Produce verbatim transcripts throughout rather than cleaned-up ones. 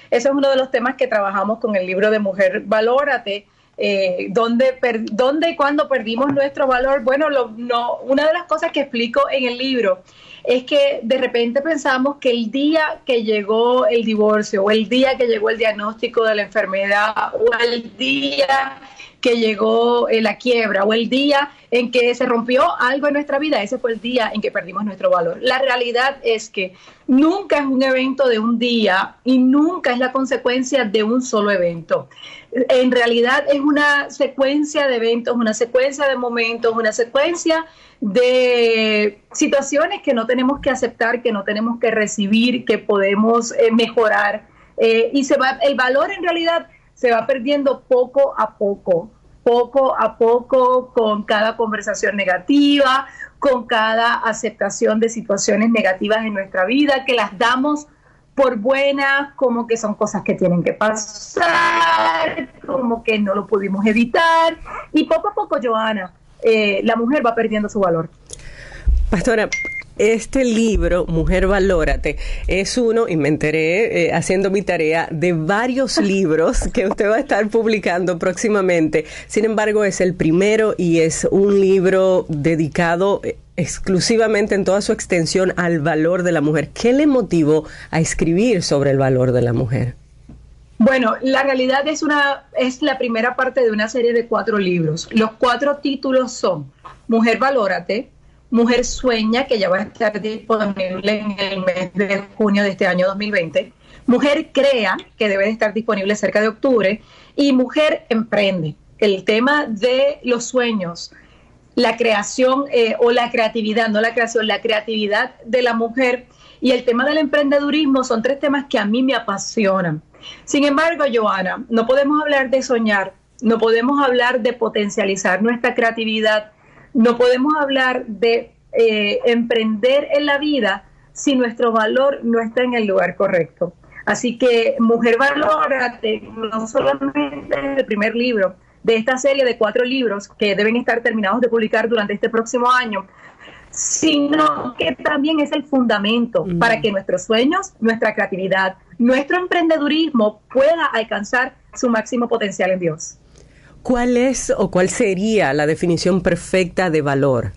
Eso es uno de los temas que trabajamos con el libro de Mujer Valórate. Eh, ¿dónde, per, ¿Dónde y cuándo perdimos nuestro valor? Bueno, lo, no, una de las cosas que explico en el libro es que de repente pensamos que el día que llegó el divorcio, o el día que llegó el diagnóstico de la enfermedad, o el día que llegó eh, la quiebra, o el día en que se rompió algo en nuestra vida, ese fue el día en que perdimos nuestro valor. La realidad es que nunca es un evento de un día y nunca es la consecuencia de un solo evento. En realidad es una secuencia de eventos, una secuencia de momentos, una secuencia de situaciones que no tenemos que aceptar, que no tenemos que recibir, que podemos eh, mejorar. Eh, y se va, el valor en realidad se va perdiendo poco a poco, poco a poco, con cada conversación negativa, con cada aceptación de situaciones negativas en nuestra vida, que las damos por buenas, como que son cosas que tienen que pasar, como que no lo pudimos evitar. Y poco a poco, Johanna, eh, la mujer va perdiendo su valor. Pastora, este libro, Mujer Valórate, es uno, y me enteré eh, haciendo mi tarea, de varios libros que usted va a estar publicando próximamente. Sin embargo, es el primero y es un libro dedicado exclusivamente en toda su extensión al valor de la mujer. ¿Qué le motivó a escribir sobre el valor de la mujer? Bueno, la realidad es una es la primera parte de una serie de cuatro libros. Los cuatro títulos son Mujer Valórate, Mujer Sueña, que ya va a estar disponible en el mes de junio de este año dos mil veinte, Mujer Crea, que debe de estar disponible cerca de octubre, y Mujer Emprende. El tema de los sueños, la creación eh, o la creatividad, no la creación, la creatividad de la mujer y el tema del emprendedurismo son tres temas que a mí me apasionan. Sin embargo, Johanna, no podemos hablar de soñar, no podemos hablar de potencializar nuestra creatividad, no podemos hablar de eh, emprender en la vida si nuestro valor no está en el lugar correcto. Así que Mujer Valórate no solamente es el primer libro de esta serie de cuatro libros que deben estar terminados de publicar durante este próximo año, sino que también es el fundamento mm. para que nuestros sueños, nuestra creatividad, nuestro emprendedurismo pueda alcanzar su máximo potencial en Dios. ¿Cuál es o cuál sería la definición perfecta de valor?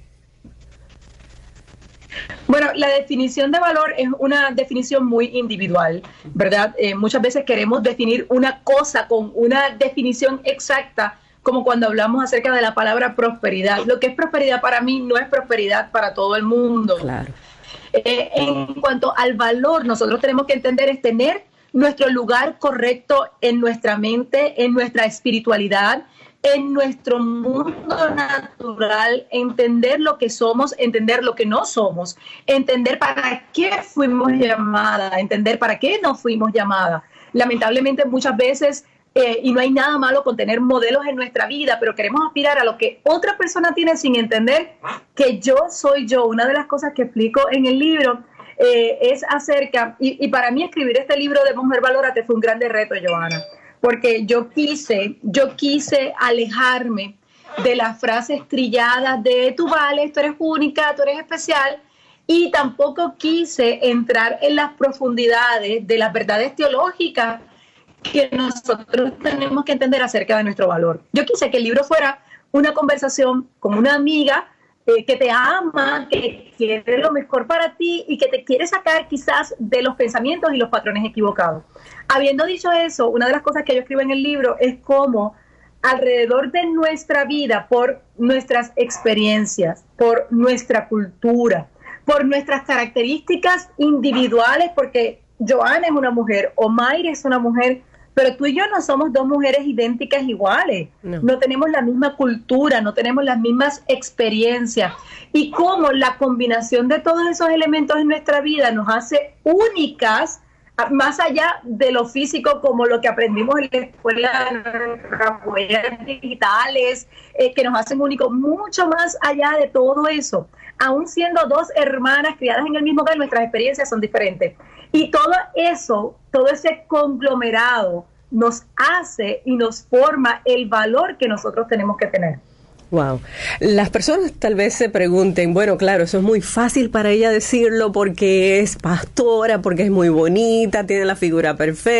Bueno, la definición de valor es una definición muy individual, ¿verdad? Eh, muchas veces queremos definir una cosa con una definición exacta, como cuando hablamos acerca de la palabra prosperidad. Lo que es prosperidad para mí no es prosperidad para todo el mundo. Claro. Eh, en cuanto al valor, nosotros tenemos que entender es tener nuestro lugar correcto en nuestra mente, en nuestra espiritualidad, en nuestro mundo natural, entender lo que somos, entender lo que no somos, entender para qué fuimos llamadas, entender para qué no fuimos llamadas. Lamentablemente muchas veces, eh, y no hay nada malo con tener modelos en nuestra vida, pero queremos aspirar a lo que otra persona tiene sin entender que yo soy yo. Una de las cosas que explico en el libro eh, es acerca, y, y para mí escribir este libro de Mujer Valórate fue un grande reto, Johanna, porque yo quise, yo quise alejarme de las frases trilladas de tú vales, tú eres única, tú eres especial, y tampoco quise entrar en las profundidades de las verdades teológicas que nosotros tenemos que entender acerca de nuestro valor. Yo quise que el libro fuera una conversación con una amiga eh, que te ama, que quiere lo mejor para ti y que te quiere sacar quizás de los pensamientos y los patrones equivocados. Habiendo dicho eso, una de las cosas que yo escribo en el libro es cómo alrededor de nuestra vida, por nuestras experiencias, por nuestra cultura, por nuestras características individuales, porque Johanna es una mujer, Omaira es una mujer, pero tú y yo no somos dos mujeres idénticas iguales, no. no tenemos la misma cultura, no tenemos las mismas experiencias, y cómo la combinación de todos esos elementos en nuestra vida nos hace únicas, más allá de lo físico, como lo que aprendimos en la escuela, las huellas digitales, eh, que nos hacen únicos, mucho más allá de todo eso. Aún siendo dos hermanas criadas en el mismo hogar, nuestras experiencias son diferentes. Y todo eso, todo ese conglomerado nos hace y nos forma el valor que nosotros tenemos que tener. Wow. Las personas tal vez se pregunten, bueno, claro, eso es muy fácil para ella decirlo porque es pastora, porque es muy bonita, tiene la figura perfecta.